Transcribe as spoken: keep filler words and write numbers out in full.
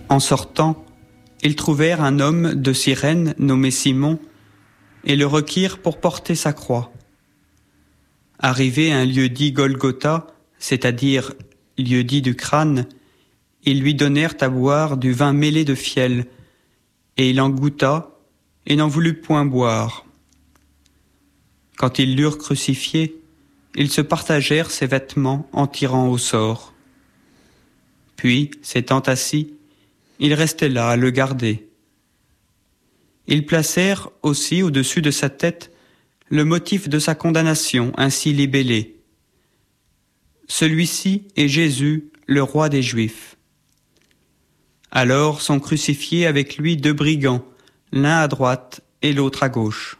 En sortant, ils trouvèrent un homme de Cyrène nommé Simon et le requirent pour porter sa croix. Arrivé à un lieu dit Golgotha, c'est-à-dire lieu dit du crâne, ils lui donnèrent à boire du vin mêlé de fiel, et il en goûta et n'en voulut point boire. Quand ils l'eurent crucifié, ils se partagèrent ses vêtements en tirant au sort. Puis, s'étant assis, ils restaient là à le garder. Ils placèrent aussi au-dessus de sa tête le motif de sa condamnation ainsi libellé. Celui-ci est Jésus, le roi des Juifs. Alors sont crucifiés avec lui deux brigands, l'un à droite et l'autre à gauche.